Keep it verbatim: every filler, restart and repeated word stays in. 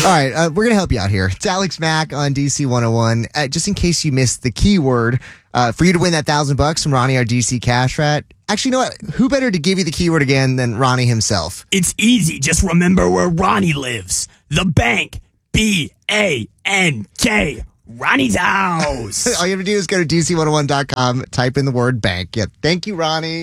All right, uh, we're going to help you out here. It's Alex Mack on D C one oh one. Uh, just in case you missed the keyword, uh, for you to win that thousand bucks from Ronnie, our D C Cash Rat. Actually, you know what? Who better to give you the keyword again than Ronnie himself? It's easy. Just remember where Ronnie lives. The bank. B A N K. Ronnie's house. All you have to do is go to D C one oh one dot com, type in the word bank. Yeah, thank you, Ronnie.